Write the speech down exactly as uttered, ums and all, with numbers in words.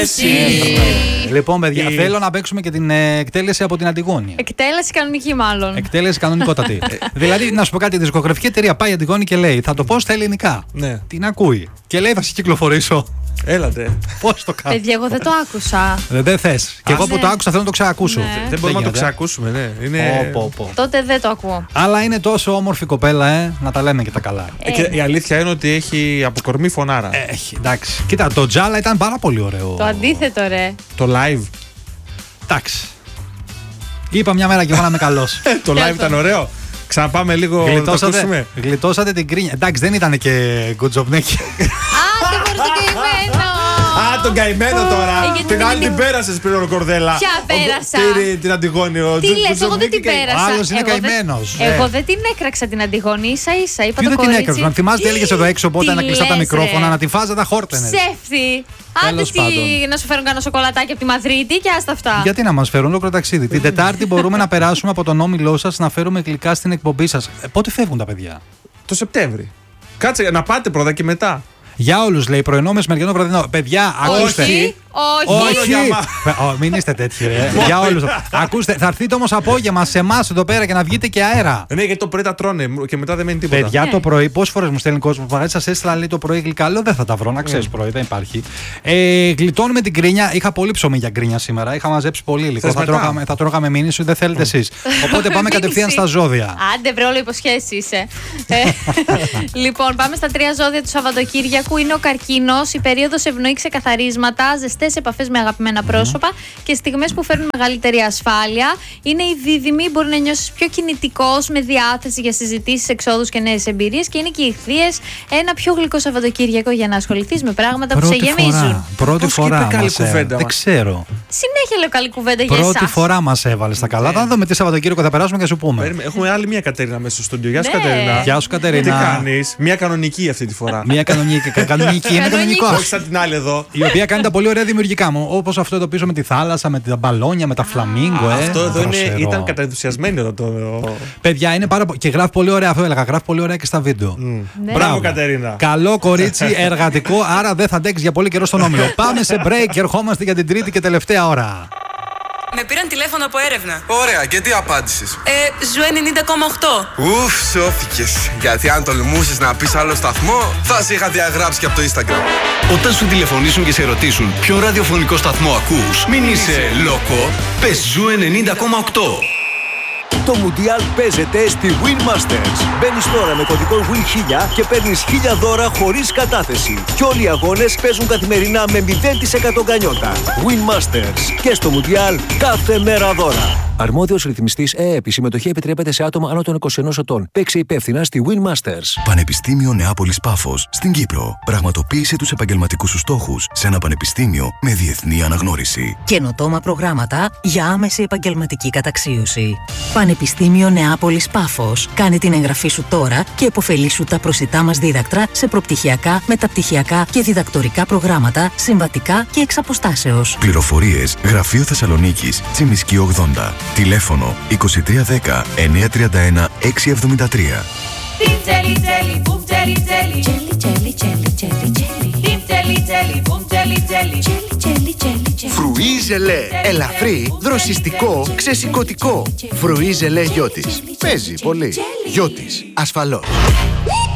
Εσύ. Λοιπόν, παιδιά, θέλω να παίξουμε και την ε, εκτέλεση από την Αντιγόνη. Εκτέλεση κανονική, μάλλον. Εκτέλεση κανονικότατη. Δηλαδή, να σου πω κάτι, η δισκογραφική εταιρεία πάει η Αντιγόνη και λέει: θα το πω στα ελληνικά. Ναι. Την ακούει. Και λέει: θα σε κυκλοφορήσω. Έλατε. Πώς το κάνω. Παιδιά, εγώ δεν το άκουσα. Δεν δε θε. Και εγώ που ναι. το άκουσα θέλω να το ξακούσω. Ναι. Δεν μπορούμε να το γίνεται. ξακούσουμε, ναι. Είναι... Πω, πω, πω. Τότε δεν το ακούω. Αλλά είναι τόσο όμορφη κοπέλα, ε, να τα λέμε και τα καλά. Ε, και η αλήθεια είναι ότι έχει από κορμί φωνάρα. Έχει, εντάξει. Κοίτα, το Τζάλα ήταν πάρα πολύ ωραίο. Το αντίθετο, ρε. Το live. Εντάξει. Είπα μια μέρα και εγώ να είμαι καλό. Το live ήταν ωραίο. Ξαναπάμε λίγο να το ακούσουμε. Γλιτώσατε την κρίνια. Εντάξει, δεν ήταν και γκουτζοπνέκι. Α, δεν μπορεί το καημένο. Α, τον καημένο τώρα. Ε, γιατί Την δεν άλλη είναι- την πέρασε πριν ο Κορδέλα. Ποια Ο- πέρασα? Την, την Αντιγόνη. ο Τι Τζο- λες, εγώ δεν την Τζομπνίκη. πέρασα. Ο άλλος είναι Εγώ δεν- καημένος. Εγώ Ε. δεν την έκραξα την Αντιγόνη, ίσα ίσα. Είπα Ποιο το δεν την κορίτσι. έκραζε. Αν θυμάστε, έλεγε εδώ έξω πότε Τι να κλειστά τα λες, μικρόφωνα, ρε. να τη φάζα τα χόρτενε. Ψεύτη. Άντε Τέλος τι, πάντων. να σου φέρουν κανένα σοκολατάκι από τη Μαδρίτη και άστα αυτά. Γιατί να μα φέρουν ολόκληρο ταξίδι. Την Τετάρτη μπορούμε να περάσουμε από τον όμιλό σα να φέρουμε γλυκά στην εκπομπή σα. Πότε φεύγουν τα παιδιά? Το Σεπτέμβρη. Κάτσε να πάτε πρώτα και μετά. Για όλου, λέει, πρωινό, μεσημεριανό, βραδινό. Παιδιά, ακούστε. Όχι, όχι. Όχι! για μα- Παι- ω, Μην είστε τέτοιοι, ρε. Για όλου. Ακούστε, θα έρθετε όμω απόγευμα σε εμά εδώ πέρα και να βγείτε και αέρα. Ναι, γιατί το πρωί τα τρώνε και μετά δεν μένει τίποτα. Παιδιά, Ναι. το πρωί, πόσε φορέ μου στέλνει κόσμο που σα έστειλα λέει το πρωί γλυκά. Λέω δεν θα τα βρω, να ξέρει πρωί, δεν υπάρχει. Ε, γλιτώνουμε την κρίνια. Είχα πολύ ψωμί για κρίνια σήμερα. Είχα μαζέψει πολύ υλικό. Θες Θα μετά? τρώγαμε, θα τρώγαμε μήνυ σου, δεν θέλετε εσεί. Οπότε πάμε κατευθείαν στα ζώδια. Άντε, βρε, όλο υποσχέσει είσαι. Ε, λοιπόν, πάμε στα τρία ζώδια του Σαββατοκύριακου. Είναι ο καρκίνος, η περίοδος ευνοεί ξεκαθαρίσματα, ζεστές επαφές με αγαπημένα πρόσωπα και στιγμές που φέρνουν μεγαλύτερη ασφάλεια. Είναι η δίδυμη, μπορεί να νιώσεις πιο κινητικός, με διάθεση για συζητήσεις, εξόδους και νέες εμπειρίες. Και είναι και οι Ιχθύες, ένα πιο γλυκό Σαββατοκύριακο για να ασχοληθείς με πράγματα που σε Πρώτη γεμίζουν. φορά, πρώτη Πώς και φορά είπε καλή μας έβαλε. κουβέντα Δεν μας. ξέρω. Συνέχεια λέω καλή κουβέντα για Πρώτη εσάς. φορά μα έβαλε στα καλά. Θα δούμε τι Σαββατοκύριακο θα περάσουμε και σου πούμε. Περίμενε, έχουμε άλλη μία Κατερίνα μέσα στο στούντιο. Γεια σου, Ναι. Κατερίνα. Γεια σου, Τι Κατερίνα. κάνεις? Μία κανονική αυτή τη φορά. Μία κανονική, κα- κανονική, είναι Κανονική. κανονικό. Όχι σαν την άλλη εδώ. Η οποία κάνει τα πολύ ωραία δημιουργικά μου. Όπως αυτό εδώ πίσω με τη θάλασσα, με τα μπαλόνια, με τα φλαμίγκο. Ε, Αυτό εδώ είναι, δροσερό. ήταν καταενθουσιασμένη εδώ το. Παιδιά, είναι πάρα πολύ. Και γράφει πολύ ωραία, αυτό έλεγα. Γράφει πολύ ωραία και στα βίντεο. Ναι. Μπράβο, Κατερίνα. Καλό κορίτσι, εργατικό, άρα δεν θα αντέξει για πολύ καιρό στον όμιλο. Πάμε σε break και ερχόμαστε για την τρίτη και τελευταία ώρα. Με πήραν τηλέφωνο από έρευνα. Ωραία, και τι απάντησες? Ε, Ζου ενενήντα κόμμα οκτώ. Ουφ, σώθηκες. Γιατί αν τολμούσες να πεις άλλο σταθμό, θα σε είχα διαγράψει και από το Instagram. Όταν σου τηλεφωνήσουν και σε ρωτήσουν ποιο ραδιοφωνικό σταθμό ακούς, μην είσαι λόκο, πες Ζου ενενήντα κόμμα οκτώ. Το Μουντιάλ παίζεται στη Win Masters. Μπαίνεις τώρα με κωδικό Win χίλια και παίρνεις χίλια δώρα χωρίς κατάθεση. Και όλοι οι αγώνες παίζουν καθημερινά με μηδέν τοις εκατό γκανιότα. Win Masters. Και στο Μουντιάλ κάθε μέρα δώρα. Αρμόδιος ρυθμιστής ΕΕΠ. Η συμμετοχή επιτρέπεται σε άτομα άνω των είκοσι ενός ετών. Παίξε υπεύθυνα στη Win Masters. Πανεπιστήμιο Νεάπολης Πάφος στην Κύπρο. Πραγματοποίησε τους επαγγελματικούς σου στόχους σε ένα πανεπιστήμιο με διεθνή αναγνώριση. Καινοτόμα προγράμματα για άμεση επαγγελματική καταξίωση. Πανεπιστήμιο Νεάπολης Πάφος. Κάνε την εγγραφή σου τώρα και επωφελήσου τα προσιτά μας δίδακτρα σε προπτυχιακά, μεταπτυχιακά και διδακτορικά προγράμματα, συμβατικά και εξ αποστάσεως. Πληροφορίες Γραφείο Θεσσαλονίκης, Τσιμισκή ογδόντα. Τηλέφωνο είκοσι τρία δέκα εννιακόσια τριάντα ένα εξακόσια εβδομήντα τρία. Φρουί ζελέ. Ελαφρύ, δροσιστικό, ξεσηκωτικό. Φρουί ζελέ Γιώτης. Παίζει πολύ. Γιώτης. Ασφαλώς.